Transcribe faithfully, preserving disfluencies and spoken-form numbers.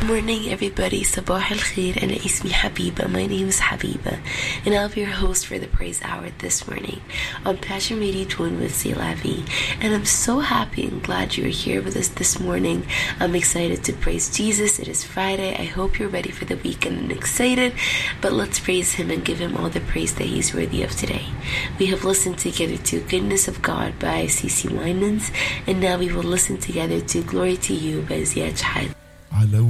Morning everybody, Sabah al-Khair, and ismi Habiba. My name is Habiba, and I'll be your host for the Praise Hour this morning on Passion Radio Twin with Selavi. And I'm so happy and glad you're here with us this morning. I'm excited to praise Jesus. It is Friday. I hope you're ready for the weekend and excited, but let's praise Him and give Him all the praise that He's worthy of today. We have listened together to Goodness of God by C C Winans, and now we will listen together to Glory to You by Ziad Chahid.